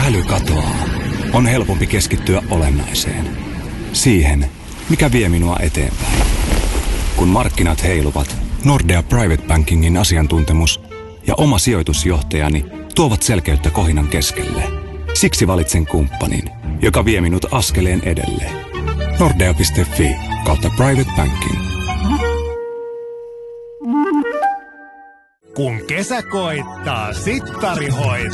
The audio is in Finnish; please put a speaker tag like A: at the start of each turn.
A: äly katoaa, on helpompi keskittyä olennaiseen. Siihen, mikä vie minua eteenpäin. Kun markkinat heiluvat, Nordea Private Bankingin asiantuntemus ja oma sijoitusjohtajani tuovat selkeyttä kohinan keskelle. Siksi valitsen kumppanin, joka vie minut askeleen edelle. Nordea.fi/private banking.
B: Kun kesä koittaa, sittari hoitaa.